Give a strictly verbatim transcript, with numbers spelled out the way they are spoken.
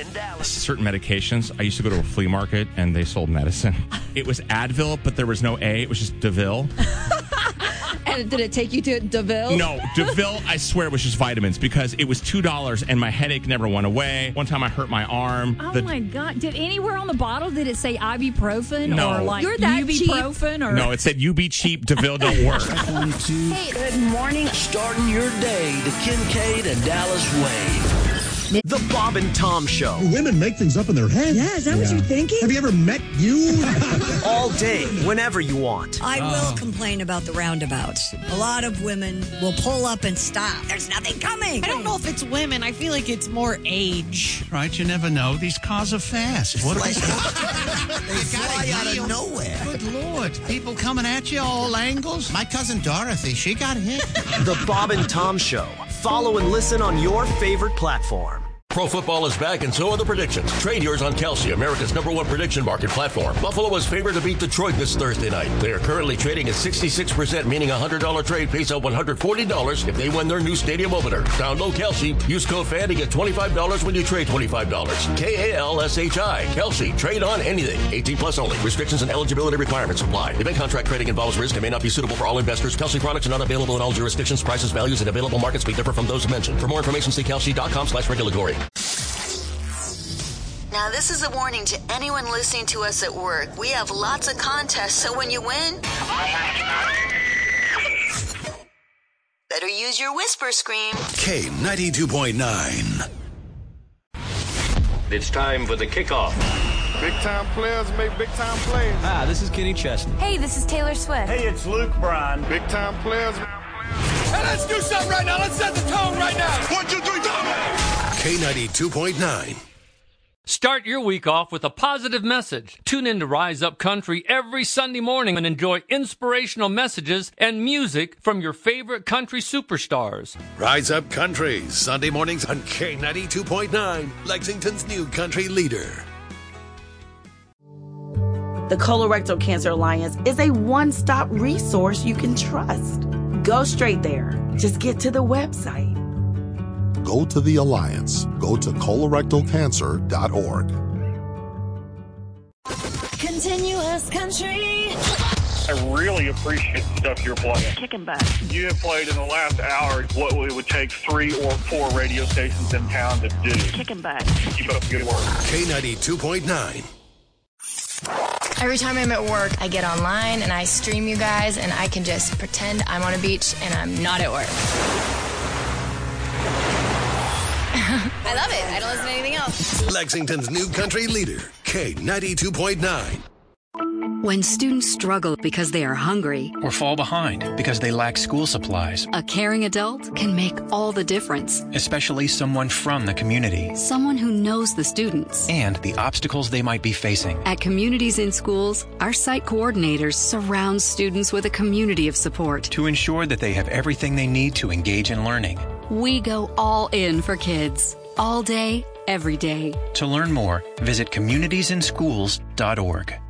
and Dallas. Certain medications. I used to go to a flea market and they sold medicine. It was Advil, but there was no A. It was just DeVille. And did it take you to DeVille? No, DeVille, I swear, was just vitamins because it was two dollars and my headache never went away. One time I hurt my arm. Oh, the, my God. Did anywhere on the bottle, did it say ibuprofen No. or like You're that ibuprofen? Or No, it said, you be cheap, DeVille don't work. Hey, good morning. Starting your day the Kincaid and Dallas way. The Bob and Tom Show. Women make things up in their head. Yeah, is that what you're thinking? Have you ever met you? All day, whenever you want. I will complain about the roundabouts. A lot of women will pull up and stop. There's nothing coming. I don't know if it's women. I feel like it's more age. Right, you never know. These cars are fast. What They fly out of nowhere. Good Lord. People coming at you all angles. My cousin Dorothy, she got hit. The Bob and Tom Show. Follow and listen on your favorite platform. Pro football is back, and so are the predictions. Trade yours on Kelsey, America's number one prediction market platform. Buffalo was favored to beat Detroit this Thursday night. They are currently trading at sixty-six percent, meaning a one hundred dollars trade pays out one hundred forty dollars if they win their new stadium opener. Download Kelsey. Use code FAN to get twenty-five dollars when you trade twenty-five dollars. K A L S H I. Kelsey. Trade on anything. eighteen plus only. Restrictions and eligibility requirements apply. Event contract trading involves risk and may not be suitable for all investors. Kelsey products are not available in all jurisdictions. Prices, values, and available markets may differ from those mentioned. For more information, see kelsey.com slash regulatory. Now, this is a warning to anyone listening to us at work. We have lots of contests, so when you win, better use your whisper scream. K ninety-two point nine. It's time for the kickoff. Big time players make big time plays. Hi, this is Kenny Chesney. Hey, this is Taylor Swift. Hey, it's Luke Bryan. Big time players. Hey, let's do something right now. Let's set the tone right now. One, two, three, go! K ninety-two point nine. Start your week off with a positive message. Tune in to Rise Up Country every Sunday morning and enjoy inspirational messages and music from your favorite country superstars. Rise Up Country, Sunday mornings on K ninety-two point nine, Lexington's new country leader. The Colorectal Cancer Alliance is a one-stop resource you can trust. Go straight there. Just get to the website. Go to the Alliance. Go to colorectal cancer dot org. Continuous country. I really appreciate the stuff you're playing. Kicking butt. You have played in the last hour what it would take three or four radio stations in town to do. Kicking butt. Keep up good work. K ninety-two point nine. Every time I'm at work, I get online and I stream you guys, and I can just pretend I'm on a beach and I'm not at work. I love it. I don't listen to anything else. Lexington's new country leader, K ninety-two point nine. When students struggle because they are hungry or fall behind because they lack school supplies, a caring adult can make all the difference. Especially someone from the community. Someone who knows the students and the obstacles they might be facing. At Communities in Schools, our site coordinators surround students with a community of support to ensure that they have everything they need to engage in learning. We go all in for kids, all day, every day. To learn more, visit communities in schools dot org.